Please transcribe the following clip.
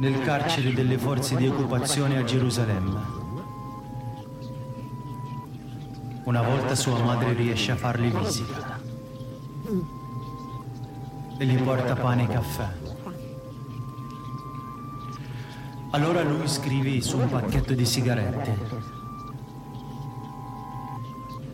nel carcere delle forze di occupazione a Gerusalemme. Una volta sua madre riesce a fargli visita e gli porta pane e caffè. Allora lui scrive su un pacchetto di sigarette: